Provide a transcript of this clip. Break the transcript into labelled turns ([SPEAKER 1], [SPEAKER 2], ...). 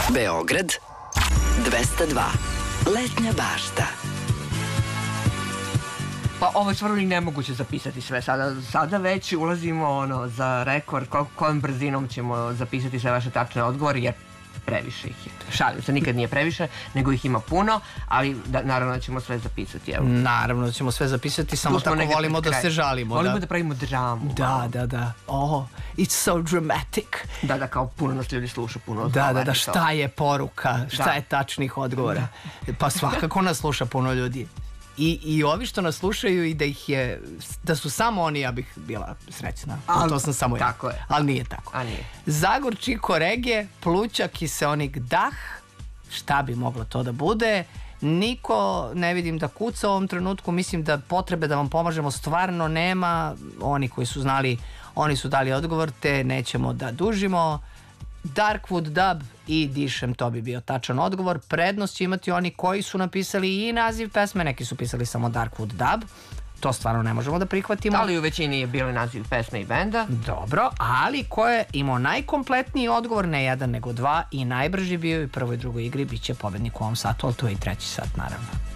[SPEAKER 1] Beograd 202. Letnja bašta.
[SPEAKER 2] Pa ovo je stvarno i nemoguće zapisati sve sada već ulazimo za rekord kojom brzinom ćemo zapisati sve vaše tačne odgovore jer previše ih je. Šalim se, nikad nije previše, nego ih ima puno, ali naravno da ćemo sve zapisati.
[SPEAKER 3] Naravno da ćemo sve zapisati, samo tako volimo da se žalimo.
[SPEAKER 2] Volimo da pravimo dramu.
[SPEAKER 3] Da. Oh, it's so dramatic.
[SPEAKER 2] Da, kao puno nas ljudi sluša, puno odgovara.
[SPEAKER 3] Da, šta je poruka, šta je tačnih odgovora. Pa svakako nas sluša puno ljudi. I ovi što nas slušaju i da su samo oni, ja bih bila srećna. To sam samo ja.
[SPEAKER 2] Tako je.
[SPEAKER 3] Ali nije tako. Zagor, Čiko, Rege, Pluća, Kiseonik, Dah. Šta bi moglo to da bude? Niko ne vidim da kuca u ovom trenutku. Mislim da potrebe da vam pomažemo stvarno nema. Oni koji su znali, oni su dali odgovor, te nećemo da dužimo. Darkwood Dub i Dišem, to bi bio tačan odgovor. Prednost će imati oni koji su napisali i naziv pesme, neki su pisali samo Darkwood Dub, to stvarno ne možemo da prihvatimo.
[SPEAKER 2] Ali u većini je bilo naziv pesme i benda.
[SPEAKER 3] Dobro, ali ko je imao najkompletniji odgovor, ne jedan nego dva, i najbrži bio i prvoj i drugoj igri, bit će pobednik u ovom satu, ali tu je i treći sat naravno.